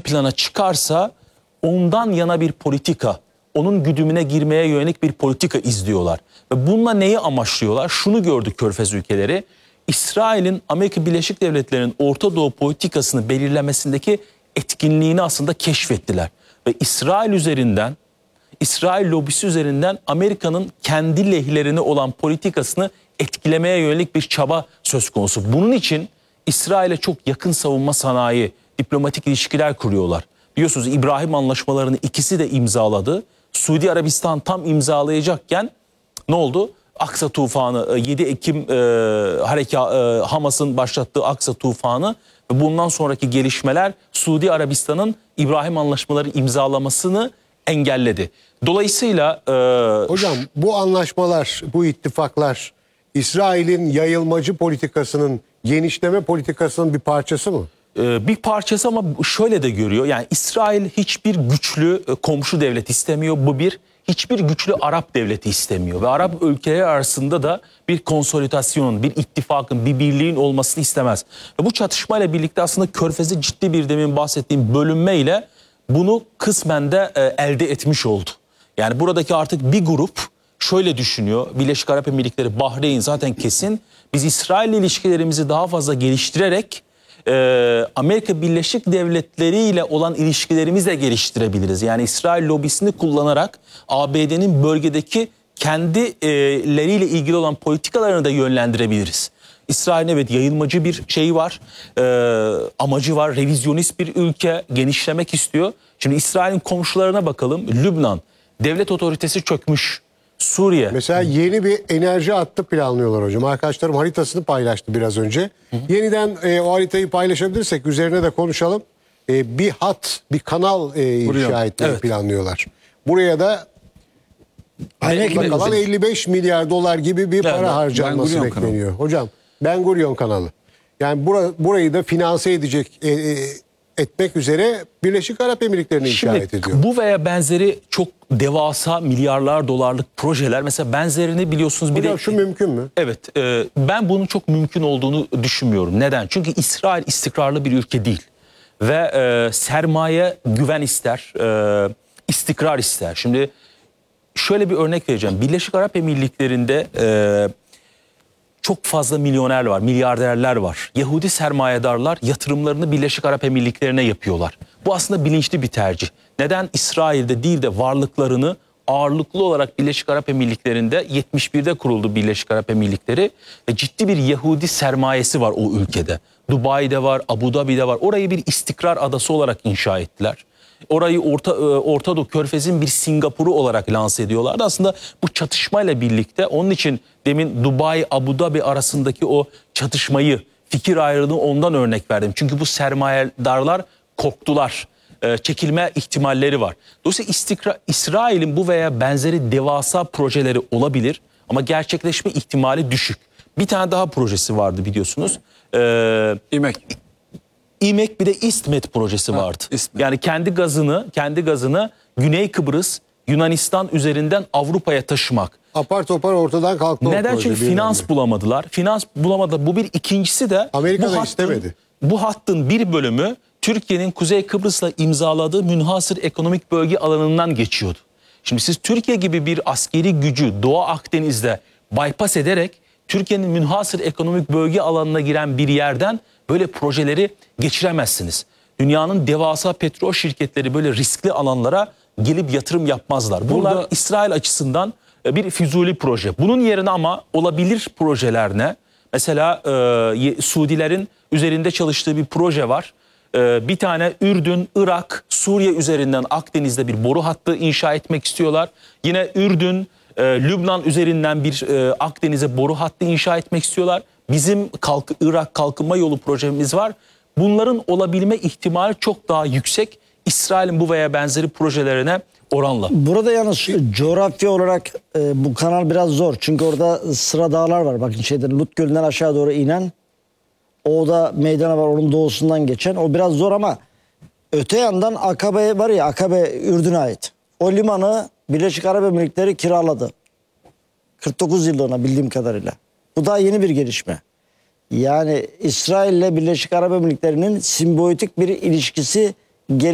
plana çıkarsa ondan yana bir politika, onun güdümüne girmeye yönelik bir politika izliyorlar. Ve bununla neyi amaçlıyorlar? Şunu gördük Körfez ülkeleri. İsrail'in Amerika Birleşik Devletleri'nin Orta Doğu politikasını belirlemesindeki etkinliğini aslında keşfettiler. Ve İsrail lobisi üzerinden Amerika'nın kendi lehlerine olan politikasını etkilemeye yönelik bir çaba söz konusu. Bunun için İsrail'e çok yakın savunma sanayi, diplomatik ilişkiler kuruyorlar. Biliyorsunuz İbrahim anlaşmalarını ikisi de imzaladı. Suudi Arabistan tam imzalayacakken ne oldu? Aksa tufanı, 7 Ekim Hamas'ın başlattığı Aksa tufanı ve bundan sonraki gelişmeler Suudi Arabistan'ın İbrahim anlaşmaları imzalamasını engelledi. Dolayısıyla hocam bu anlaşmalar, bu ittifaklar İsrail'in yayılmacı politikasının, genişleme politikasının bir parçası mı? Bir parçası ama şöyle de görüyor. Yani İsrail hiçbir güçlü komşu devlet istemiyor. Bu bir. Hiçbir güçlü Arap devleti istemiyor. Ve Arap ülkeleri arasında da bir konsolidasyonun, bir ittifakın, bir birliğin olmasını istemez. Ve bu çatışmayla birlikte aslında Körfez'de ciddi bir demin bahsettiğim bölünmeyle bunu kısmen de elde etmiş oldu. Yani buradaki artık bir grup şöyle düşünüyor. Birleşik Arap Emirlikleri, Bahreyn zaten kesin. Biz İsrail ile ilişkilerimizi daha fazla geliştirerek Amerika Birleşik Devletleri ile olan ilişkilerimizi de geliştirebiliriz. Yani İsrail lobisini kullanarak ABD'nin bölgedeki kendileriyle ilgili olan politikalarını da yönlendirebiliriz. İsrail'in evet yayılmacı bir şeyi var, amacı var, revizyonist bir ülke, genişlemek istiyor. Şimdi İsrail'in komşularına bakalım. Lübnan, devlet otoritesi çökmüş. Suriye. Mesela yeni bir enerji hattı planlıyorlar hocam. Arkadaşlarım haritasını paylaştı biraz önce. Yeniden o haritayı paylaşabilirsek üzerine de konuşalım. Bir hat, bir kanal inşa etmeyi planlıyorlar. Buraya da kalan 55 milyar dolar gibi bir para harcanması bekleniyor. Hocam Ben Gurion kanalı. Yani burayı da finanse etmek üzere Birleşik Arap Emirlikleri'ni işaret ediyor. Bu veya benzeri çok devasa milyarlar dolarlık projeler, mesela benzerini biliyorsunuz. Hocam şu mümkün mü? Evet, ben bunun çok mümkün olduğunu düşünmüyorum. Neden? Çünkü İsrail istikrarlı bir ülke değil. Ve sermaye güven ister, istikrar ister. Şimdi şöyle bir örnek vereceğim. Birleşik Arap Emirlikleri'nde çok fazla milyoner var, milyarderler var. Yahudi sermayedarlar yatırımlarını Birleşik Arap Emirlikleri'ne yapıyorlar. Bu aslında bilinçli bir tercih. Neden İsrail'de değil de varlıklarını ağırlıklı olarak Birleşik Arap Emirlikleri'nde 71'de kuruldu Birleşik Arap Emirlikleri ve ciddi bir Yahudi sermayesi var o ülkede. Dubai'de var, Abu Dhabi'de var. Orayı bir istikrar adası olarak inşa ettiler. Orayı Orta Doğu Körfez'in bir Singapur'u olarak lanse ediyorlardı. Aslında bu çatışmayla birlikte onun için demin Dubai, Abu Dhabi arasındaki o çatışmayı, fikir ayrılığını ondan örnek verdim. Çünkü bu sermayedarlar korktular. Çekilme ihtimalleri var. Dolayısıyla İsrail'in bu veya benzeri devasa projeleri olabilir ama gerçekleşme ihtimali düşük. Bir tane daha projesi vardı biliyorsunuz. İmek bir de İstmet projesi vardı. Yani kendi gazını Güney Kıbrıs, Yunanistan üzerinden Avrupa'ya taşımak. Apar topar ortadan kalktı. Neden? Çünkü finans bulamadılar. Bu bir. İkincisi de Amerika da istemedi. Bu hattın bir bölümü Türkiye'nin Kuzey Kıbrıs'la imzaladığı münhasır ekonomik bölge alanından geçiyordu. Şimdi siz Türkiye gibi bir askeri gücü Doğu Akdeniz'de bypass ederek Türkiye'nin münhasır ekonomik bölge alanına giren bir yerden böyle projeleri geçiremezsiniz. Dünyanın devasa petrol şirketleri böyle riskli alanlara gelip yatırım yapmazlar. Bunlar İsrail açısından bir füzuli proje. Bunun yerine ama olabilir projeler ne? Mesela Suudilerin üzerinde çalıştığı bir proje var. Bir tane Ürdün, Irak, Suriye üzerinden Akdeniz'de bir boru hattı inşa etmek istiyorlar. Yine Ürdün, Lübnan üzerinden bir Akdeniz'e boru hattı inşa etmek istiyorlar. Bizim Irak kalkınma yolu projemiz var. Bunların olabilme ihtimali çok daha yüksek İsrail'in bu veya benzeri projelerine oranla. Burada yalnız coğrafya olarak bu kanal biraz zor. Çünkü orada sıra dağlar var. Bakın Lut Gölü'nden aşağı doğru inen. Orada meydana var, onun doğusundan geçen. O biraz zor ama öte yandan Akabe var ya, Akabe Ürdün'e ait. O limanı Birleşik Arap Emirlikleri kiraladı. 49 yıllığına bildiğim kadarıyla. Bu daha yeni bir gelişme. Yani İsrail ile Birleşik Arap Emirlikleri'nin simbiyotik bir ilişkisi